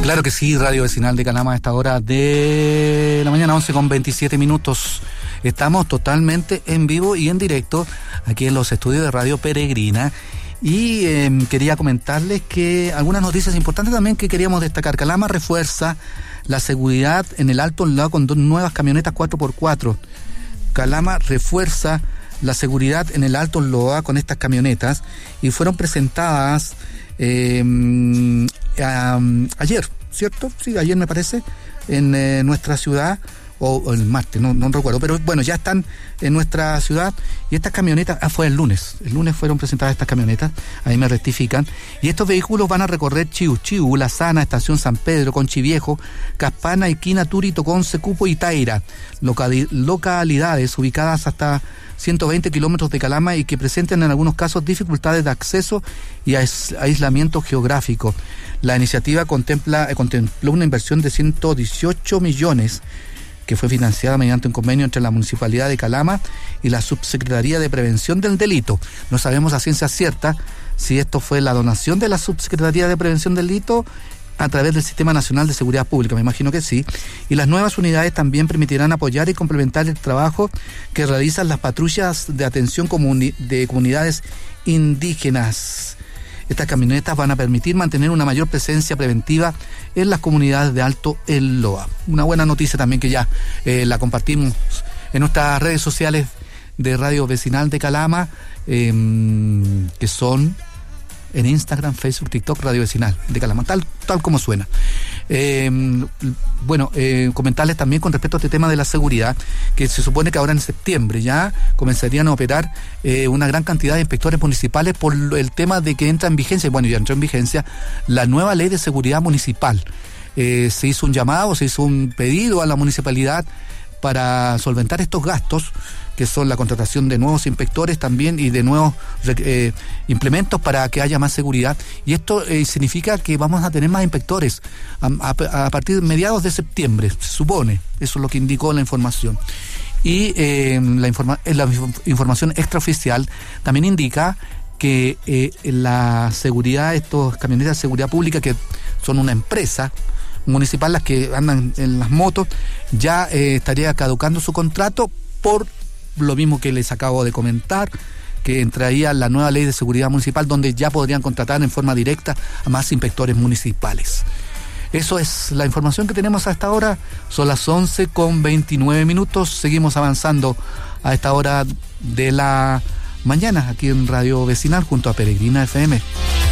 Claro que sí, Radio Vecinal de Calama a esta hora de la mañana, 11:27. Estamos totalmente en vivo y en directo aquí en los estudios de Radio Peregrina. Y quería comentarles que algunas noticias importantes también que queríamos destacar. Calama refuerza la seguridad en el Alto Loa con 2 nuevas camionetas 4x4. Calama refuerza la seguridad en el Alto Loa con estas camionetas y fueron presentadas ayer, ¿cierto? Sí, ayer me parece, en nuestra ciudad, o el martes, no recuerdo, pero bueno, ya están en nuestra ciudad. Y estas camionetas, fue el lunes fueron presentadas estas camionetas, ahí me rectifican, y estos vehículos van a recorrer Chiu, La Sana, Estación San Pedro, Conchiviejo, Caspana, Iquina, Turi, Toconce, Cupo y Taira, localidades ubicadas hasta 120 kilómetros de Calama y que presenten en algunos casos dificultades de acceso y aislamiento geográfico. La iniciativa contempló una inversión de 118 millones que fue financiada mediante un convenio entre la Municipalidad de Calama y la Subsecretaría de Prevención del Delito. No sabemos a ciencia cierta si esto fue la donación de la Subsecretaría de Prevención del Delito a través del Sistema Nacional de Seguridad Pública, me imagino que sí. Y las nuevas unidades también permitirán apoyar y complementar el trabajo que realizan las patrullas de atención de comunidades indígenas. Estas camionetas van a permitir mantener una mayor presencia preventiva en las comunidades de Alto El Loa. Una buena noticia también que ya la compartimos en nuestras redes sociales de Radio Vecinal de Calama, que son en Instagram, Facebook, TikTok, Radio Vecinal de Calama, tal como suena. Comentarles también con respecto a este tema de la seguridad, que se supone que ahora en septiembre ya comenzarían a operar una gran cantidad de inspectores municipales por el tema de que entra en vigencia, ya entró en vigencia la nueva ley de seguridad municipal. Se hizo un llamado, se hizo un pedido a la municipalidad para solventar estos gastos, que son la contratación de nuevos inspectores también y de nuevos implementos para que haya más seguridad. Y esto significa que vamos a tener más inspectores a partir de mediados de septiembre, se supone. Eso es lo que indicó la información. Y la información extraoficial también indica que la seguridad, estos camionetas de seguridad pública, que son una empresa municipal, las que andan en las motos, ya estaría caducando su contrato por lo mismo que les acabo de comentar, que entraría la nueva ley de seguridad municipal, donde ya podrían contratar en forma directa a más inspectores municipales. Eso es la información que tenemos a esta hora. Son las 11:29. Seguimos avanzando a esta hora de la mañana aquí en Radio Vecinal junto a Peregrina FM.